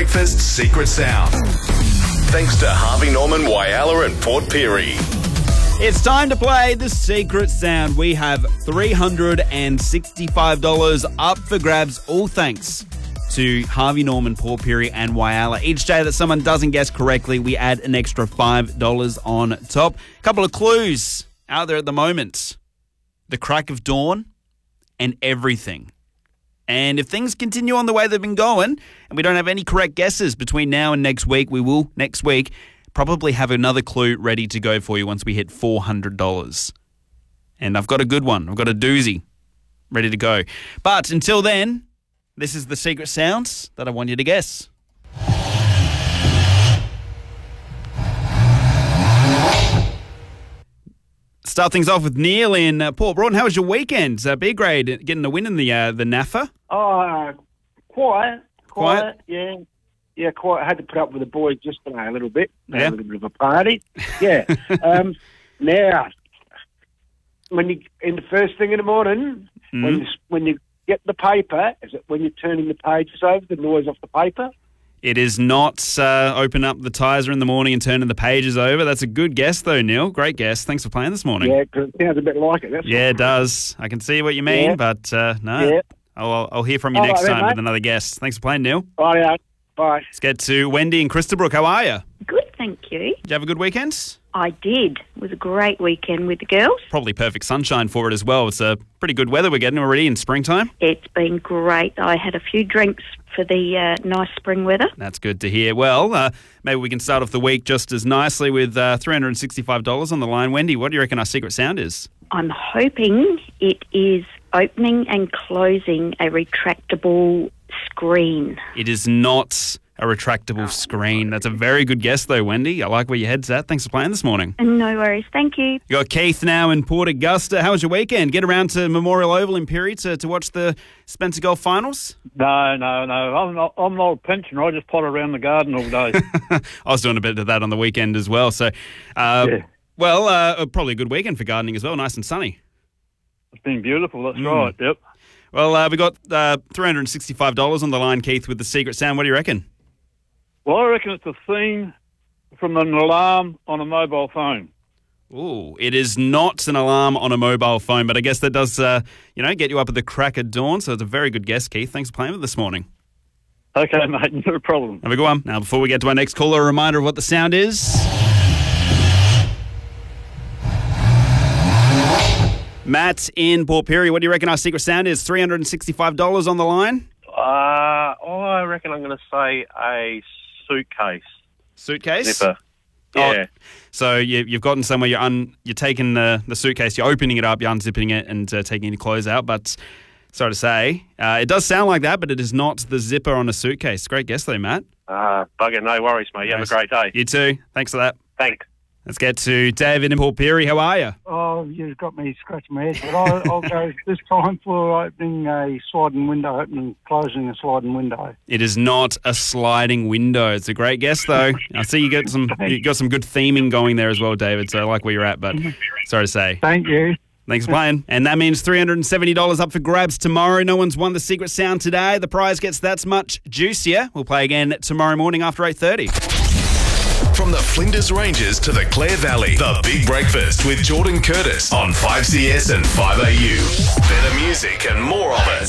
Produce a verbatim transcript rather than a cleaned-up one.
Breakfast Secret Sound. Thanks to Harvey Norman, Whyalla and Port Pirie. It's time to play the Secret Sound. We have three hundred sixty-five dollars up for grabs, all thanks to Harvey Norman, Port Pirie and Whyalla. Each day that someone doesn't guess correctly, we add an extra five dollars on top. A couple of clues out there at the moment. The crack of dawn and everything. And if things continue on the way they've been going and we don't have any correct guesses between now and next week, we will, next week, probably have another clue ready to go for you once we hit four hundred dollars. And I've got a good one. I've got a doozy ready to go. But until then, this is the secret sounds that I want you to guess. Start things off with Neil in uh, Port Broughton. How was your weekend? Uh, B grade getting a win in the uh, the N A F A? Oh, uh, quiet, quiet, Quiet? yeah. Yeah, quite. I had to put up with the boys yesterday a little bit. Had Yeah. a little bit of a party. Yeah. um, now, when you in the first thing in the morning, Mm. when you when you get the paper, is it when you're turning the pages over, the noise off the paper? It is not uh, open up the Tizer in the morning and turning the pages over. That's a good guess, though, Neil. Great guess. Thanks for playing this morning. Yeah, because it sounds a bit like it. That's Yeah, it does. I can see what you mean, Yeah. but uh, no. Yeah. I'll, I'll hear from you All next right then, time with mate. another guess. Thanks for playing, Neil. Right out. Bye. Let's get to Wendy in Christabrook. How are you? Good, thank you. Did you have a good weekend? I did. It was a great weekend with the girls. Probably perfect sunshine for it as well. It's a pretty good weather we're getting already in springtime. It's been great. I had a few drinks for the uh, nice spring weather. That's good to hear. Well, uh, maybe we can start off the week just as nicely with uh, three hundred sixty-five dollars on the line. Wendy, what do you reckon our secret sound is? I'm hoping it is opening and closing a retractable screen. It is not a retractable screen. That's a very good guess, though, Wendy. I like where your head's at. Thanks for playing this morning. No worries. Thank you. You got Keith now in Port Augusta. How was your weekend? Get around to Memorial Oval in Pirie to, to watch the Spencer Golf Finals? No, no, no. I'm not, I'm not a pensioner. I just potter around the garden all day. I was doing a bit of that on the weekend as well. So, uh, Yeah. well, uh, probably a good weekend for gardening as well. Nice and sunny. It's been beautiful. That's Mm. right. Yep. Well, uh, we got uh, three hundred sixty-five dollars on the line, Keith, with the secret sound. What do you reckon? Well, I reckon it's a theme from an alarm on a mobile phone. Ooh, it is not an alarm on a mobile phone, but I guess that does, uh, you know, get you up at the crack of dawn. So it's a very good guess, Keith. Thanks for playing with us this morning. Okay, mate. No problem. Have a good one. Now, before we get to our next caller, a reminder of what the sound is. Matt in Port Pirie, what do you reckon our secret sound is? three hundred sixty-five dollars on the line. Uh, I reckon I'm going to say a suitcase. Suitcase? Zipper. Oh, Yeah. So you, you've gotten somewhere, you're, un, you're taking the, the suitcase, you're opening it up, you're unzipping it and uh, taking your clothes out. But sorry to say, uh, it does sound like that, but it is not the zipper on a suitcase. Great guess though, Matt. Uh, bugger, no worries, mate. You have a great day. You too. Thanks for that. Thanks. Let's get to David in Port Pirie. How are you? Oh, you've got me scratching my head. But I'll, I'll go this time for opening a sliding window, opening closing a sliding window. It is not a sliding window. It's a great guess, though. I see you got some you got some good theming going there as well, David. So I like where you're at, but sorry to say. Thank you. Thanks for playing. And that means three hundred seventy dollars up for grabs tomorrow. No one's won the secret sound today. The prize gets that much juicier. We'll play again tomorrow morning after eight thirty. From the Flinders Ranges to the Clare Valley, The Big Breakfast with Jordan Curtis on five C S and five A U. Better music and more of it.